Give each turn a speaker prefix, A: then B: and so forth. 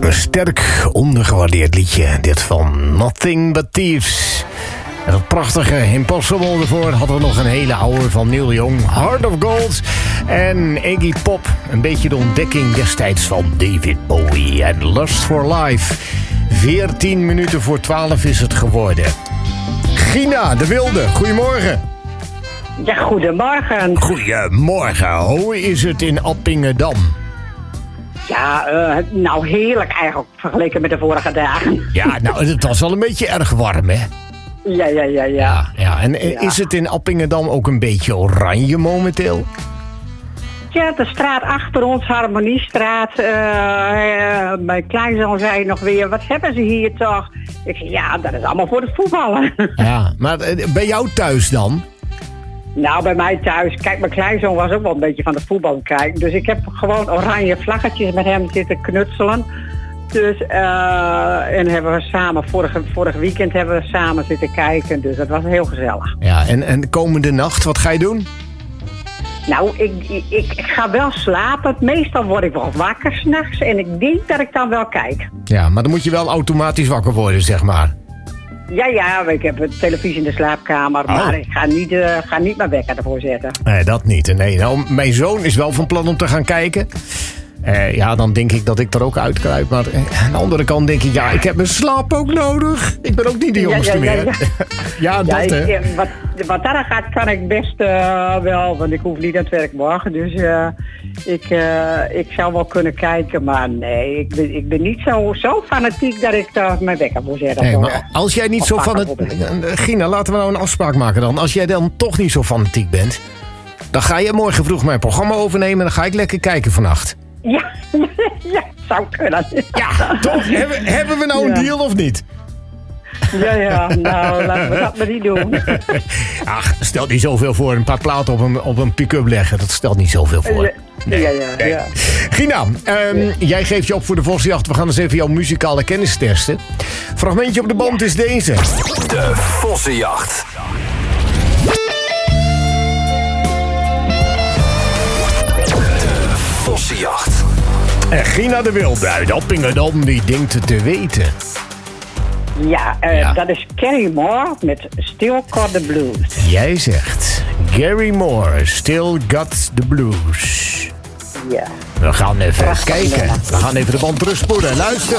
A: Een sterk ondergewaardeerd liedje. Dit van Nothing But Thieves. En dat prachtige Impossible ervoor hadden we nog een hele oude van Neil Young. Heart of Gold. En Iggy Pop. Een beetje de ontdekking destijds van David Bowie. En Lust for Life. 14 minuten voor 12 is het geworden. Gina de Wilde, goedemorgen.
B: Ja, goedemorgen.
A: Goedemorgen. Hoe is het in Appingedam?
B: Ja, nou heerlijk eigenlijk vergeleken met de vorige dagen.
A: Ja, nou, het was wel een beetje erg warm, hè?
B: Ja.
A: En is het in Appingedam ook een beetje oranje momenteel?
B: Ja, de straat achter ons, Harmoniestraat. Mijn kleinzoon zei nog weer, wat hebben ze hier toch? Ik zei, ja, dat is allemaal voor het voetballen.
A: Ja, maar bij jou thuis dan?
B: Nou, bij mij thuis. Kijk, mijn kleinzoon was ook wel een beetje van de voetbal kijken. Dus ik heb gewoon oranje vlaggetjes met hem zitten knutselen. Dus, en hebben we samen, vorig weekend hebben we samen zitten kijken. Dus dat was heel gezellig.
A: Ja, en komende nacht, wat ga je doen?
B: Nou, ik ga wel slapen. Meestal word ik wel wakker 's nachts. En ik denk dat ik dan wel kijk.
A: Ja, maar dan moet je wel automatisch wakker worden, zeg maar.
B: Ja, ik heb een televisie in de slaapkamer.
A: Oh.
B: Maar ik ga niet mijn wekker ervoor zetten.
A: Nee, dat niet. Nee, nou, mijn zoon is wel van plan om te gaan kijken. Ja, dan denk ik dat ik er ook uitkruip. Maar aan de andere kant denk ik, ja, ik heb mijn slaap ook nodig. Ik ben ook niet de jongste meer. Ja, dat hè.
B: Wat daar gaat, kan ik best wel. Want ik hoef niet aan het werk morgen. Dus ik zou wel kunnen kijken. Maar nee, ik ben niet zo fanatiek dat ik mijn wekker moet zetten.
A: Nee, maar als jij niet zo fanatiek... Gina, laten we nou een afspraak maken dan. Als jij dan toch niet zo fanatiek bent, dan ga je morgen vroeg mijn programma overnemen en dan ga ik lekker kijken vannacht.
B: Ja, zou kunnen.
A: Ja, toch? Hebben we nou een deal of niet?
B: Ja, nou, laten we dat maar niet doen.
A: Ach, stel niet zoveel voor. Een paar platen op een pick-up leggen, dat stelt niet zoveel voor.
B: Nee. Ja.
A: Gina, jij geeft je op voor de Vossenjacht. We gaan eens even jouw muzikale kennis testen. Fragmentje op de band is deze.
C: De Vossenjacht. Vossenjacht.
A: En Gina de Wilde uit Appingedam, die denkt het te weten.
B: Ja, dat is Gary Moore met Still Got the Blues.
A: Jij zegt Gary Moore, Still Got the Blues.
B: Ja.
A: We gaan even kijken. We gaan even de band terugspoelen. Luister.